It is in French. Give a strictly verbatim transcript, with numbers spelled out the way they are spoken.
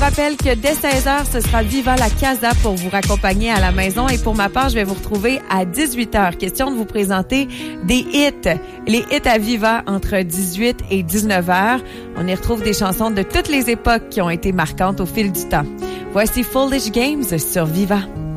rappelle que dès seize heures, ce sera Viva la Casa pour vous raccompagner à la maison. Et pour ma part, je vais vous retrouver à dix-huit heures. Question de vous présenter des hits. Les hits à Viva entre dix-huit et dix-neuf heures. On y retrouve des chansons de toutes les époques qui ont été marquantes au fil du temps. Voici Foolish Games sur Viva.